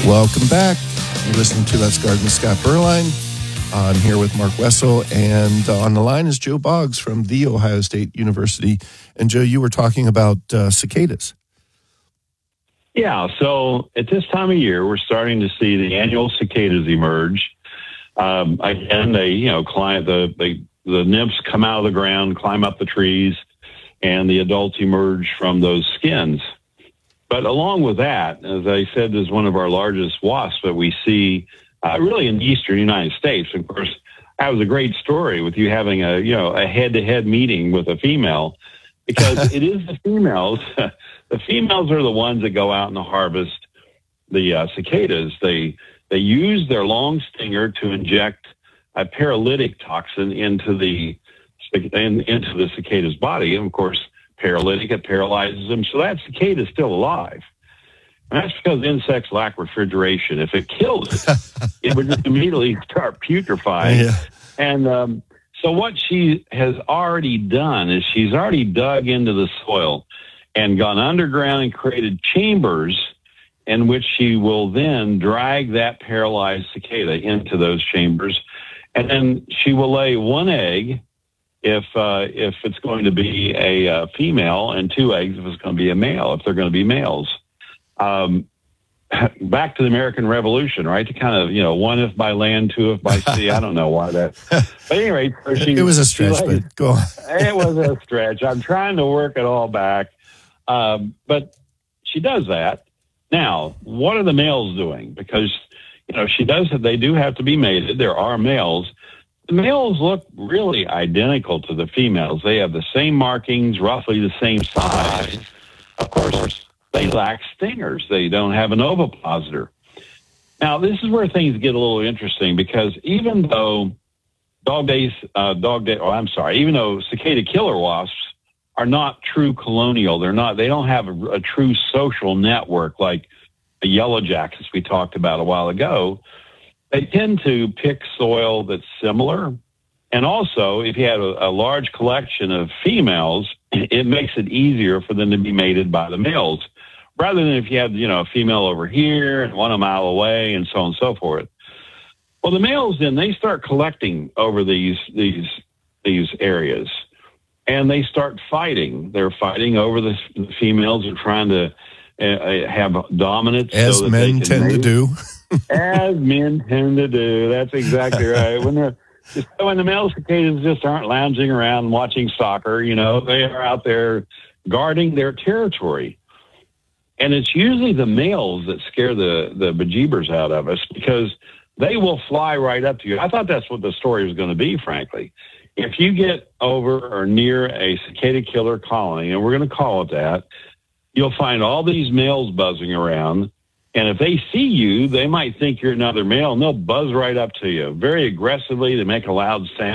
Welcome back. You're listening to Let's Garden with Scott Berline. I'm here with Mark Wessel, and on the line is Joe Boggs from The Ohio State University. And Joe, you were talking about cicadas. Yeah, so at this time of year, we're starting to see the annual cicadas emerge. Again, they climb the nymphs come out of the ground, climb up the trees, and the adults emerge from those skins. But along with that, as I said, is one of our largest wasps that we see really in the eastern United States. Of course, that was a great story with you having a head-to-head meeting with a female, because it is the females. The females are the ones that go out and harvest the cicadas. They use their long stinger to inject a paralytic toxin into the cicada's body. And of course, paralytic, it paralyzes them. So that cicada is still alive. And that's because insects lack refrigeration. If it kills it, it would just immediately start putrefying. Yeah. And so what she has already done is she's already dug into the soil and gone underground and created chambers in which she will then drag that paralyzed cicada into those chambers. And then she will lay one egg if it's going to be a female, and two eggs if it's going to be a male, if they're going to be males. Back to the American Revolution, right? To kind of, one if by land, two if by sea. I don't know why that. But anyway, it was a stretch, but go on. It was a stretch. I'm trying to work it all back. But she does that. Now, what are the males doing? Because, they do have to be mated. There are males. The males look really identical to the females. They have the same markings, roughly the same size. Of course, they lack stingers. They don't have an ovipositor. Now, this is where things get a little interesting, because even though even though cicada killer wasps are not true colonial, they don't have a true social network like the yellow jackets we talked about a while ago. They tend to pick soil that's similar. And also, if you have a large collection of females, it makes it easier for them to be mated by the males, rather than if you had, a female over here and one a mile away and so on and so forth. Well, the males then, they start collecting over these areas, and they start fighting. They're fighting over the females and trying to have dominance. As so that men they can tend mate. to do. As men tend to do. That's exactly right. When the male cicadas just aren't lounging around watching soccer, they are out there guarding their territory. And it's usually the males that scare the bejeebers out of us, because they will fly right up to you. I thought that's what the story was going to be, frankly. If you get over or near a cicada killer colony, and we're going to call it that, you'll find all these males buzzing around. And if they see you, they might think you're another male, and they'll buzz right up to you very aggressively. They make a loud sound.